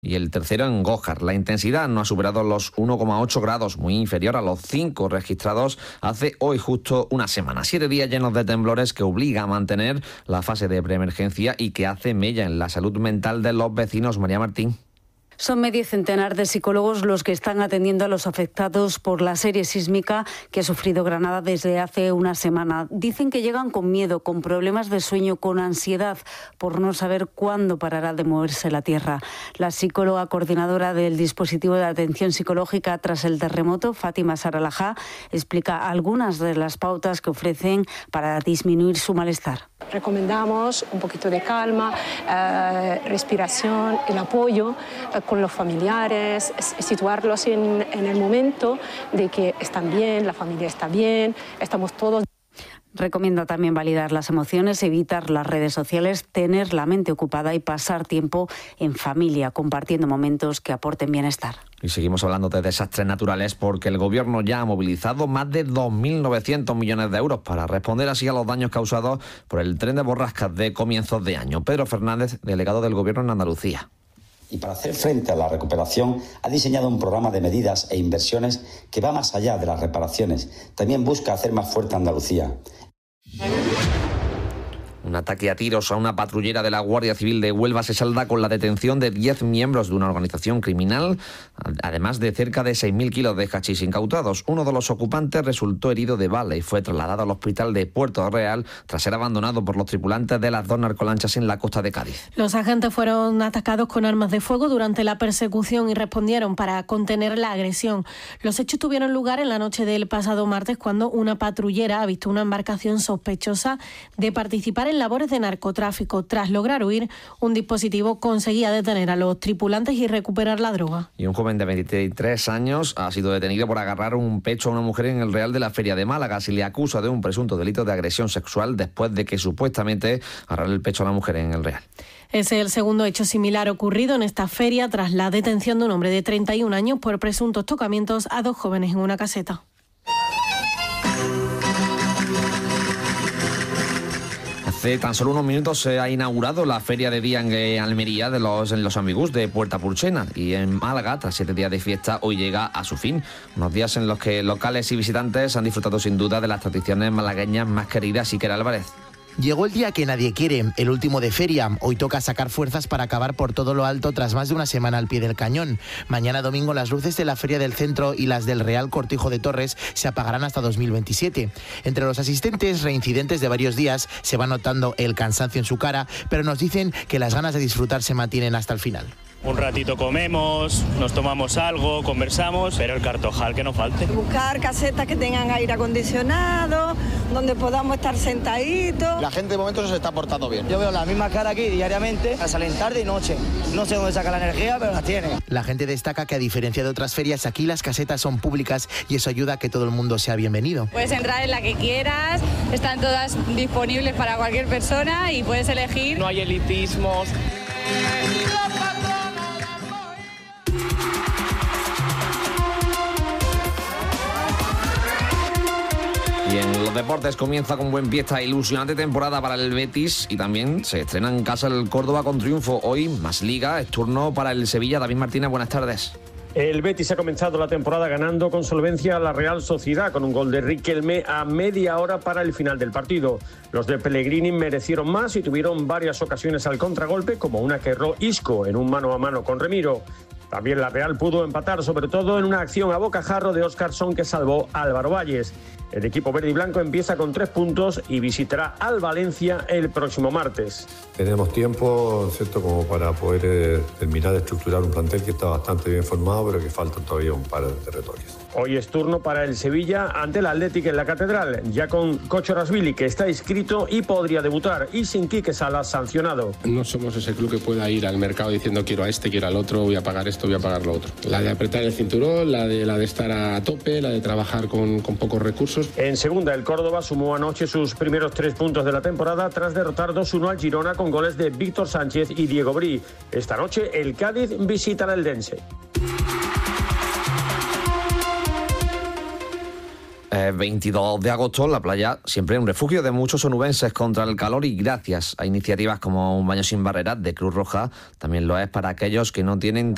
y el tercero en Gójar. La intensidad no ha superado los 1,8 grados, muy inferior a los 5 registrados hace hoy justo una semana. 7 días llenos de temblores que obliga a mantener la fase de preemergencia y que hace mella en la salud mental de los vecinos. María Martín. Son medio centenar de psicólogos los que están atendiendo a los afectados por la serie sísmica que ha sufrido Granada desde hace una semana. Dicen que llegan con miedo, con problemas de sueño, con ansiedad por no saber cuándo parará de moverse la tierra. La psicóloga coordinadora del dispositivo de atención psicológica tras el terremoto, Fátima Saralajá, explica algunas de las pautas que ofrecen para disminuir su malestar. Recomendamos un poquito de calma, respiración, el apoyo con los familiares, situarlos en el momento de que están bien, la familia está bien, estamos todos. Recomienda también validar las emociones, evitar las redes sociales, tener la mente ocupada y pasar tiempo en familia, compartiendo momentos que aporten bienestar. Y seguimos hablando de desastres naturales porque el Gobierno ya ha movilizado más de 2.900 millones de euros para responder así a los daños causados por el tren de borrascas de comienzos de año. Pedro Fernández, delegado del Gobierno en Andalucía. Y para hacer frente a la recuperación ha diseñado un programa de medidas e inversiones que va más allá de las reparaciones. También busca hacer más fuerte a Andalucía. Un ataque a tiros a una patrullera de la Guardia Civil de Huelva se salda con la detención de 10 miembros de una organización criminal, además de cerca de 6.000 kilos de hachís incautados. Uno de los ocupantes resultó herido de bala y fue trasladado al hospital de Puerto Real tras ser abandonado por los tripulantes de las 2 narcolanchas en la costa de Cádiz. Los agentes fueron atacados con armas de fuego durante la persecución y respondieron para contener la agresión. Los hechos tuvieron lugar en la noche del pasado martes cuando una patrullera ha visto una embarcación sospechosa de participar en labores de narcotráfico. Tras lograr huir, un dispositivo conseguía detener a los tripulantes y recuperar la droga. Y un joven de 23 años ha sido detenido por agarrar un pecho a una mujer en el Real de la Feria de Málaga. Se le acusa de un presunto delito de agresión sexual después de que supuestamente agarrara el pecho a la mujer en el Real. Es el segundo hecho similar ocurrido en esta feria tras la detención de un hombre de 31 años por presuntos tocamientos a 2 jóvenes en una caseta. Hace tan solo unos minutos se ha inaugurado la Feria de Día en Almería en los Amigús de Puerta Purchena, y en Málaga, tras 7 días de fiesta, hoy llega a su fin. Unos días en los que locales y visitantes han disfrutado sin duda de las tradiciones malagueñas más queridas. Iker Álvarez. Llegó el día que nadie quiere, el último de feria. Hoy toca sacar fuerzas para acabar por todo lo alto tras más de una semana al pie del cañón. Mañana domingo las luces de la Feria del Centro y las del Real Cortijo de Torres se apagarán hasta 2027. Entre los asistentes reincidentes de varios días se va notando el cansancio en su cara, pero nos dicen que las ganas de disfrutar se mantienen hasta el final. Un ratito comemos, nos tomamos algo, conversamos, pero el cartojal que no falte. Buscar casetas que tengan aire acondicionado, donde podamos estar sentaditos. La gente de momento se está portando bien. Yo veo la misma cara aquí diariamente, salen tarde y noche. No sé dónde saca la energía, pero la tiene. La gente destaca que a diferencia de otras ferias, aquí las casetas son públicas y eso ayuda a que todo el mundo sea bienvenido. Puedes entrar en la que quieras, están todas disponibles para cualquier persona y puedes elegir. No hay elitismos. Y en los deportes comienza con buen pie esta ilusionante temporada para el Betis y también se estrena en casa el Córdoba con triunfo. Hoy más Liga, es turno para el Sevilla. David Martínez, buenas tardes. El Betis ha comenzado la temporada ganando con solvencia a la Real Sociedad con un gol de Riquelme a media hora para el final del partido. Los de Pellegrini merecieron más y tuvieron varias ocasiones al contragolpe, como una que erró Isco en un mano a mano con Remiro. También la Real pudo empatar, sobre todo en una acción a bocajarro de Óscarson que salvó a Álvaro Valles. El equipo verde y blanco empieza con 3 puntos y visitará al Valencia el próximo martes. Tenemos tiempo, ¿cierto?, como para poder terminar de estructurar un plantel que está bastante bien formado, pero que faltan todavía un par de retoques. Hoy es turno para el Sevilla ante el Athletic en la Catedral, ya con Kochorashvili, que está inscrito y podría debutar, y sin Quique Salas sancionado. No somos ese club que pueda ir al mercado diciendo quiero a este, quiero al otro, voy a pagar esto, voy a pagar lo otro. La de apretar el cinturón, la de estar a tope, la de trabajar con pocos recursos. En segunda, el Córdoba sumó anoche sus primeros 3 puntos de la temporada tras derrotar 2-1 al Girona con goles de Víctor Sánchez y Diego Brí. Esta noche el Cádiz visita al Eldense. 22 de agosto, la playa siempre un refugio de muchos onubenses contra el calor y gracias a iniciativas como un baño sin barreras de Cruz Roja, también lo es para aquellos que no tienen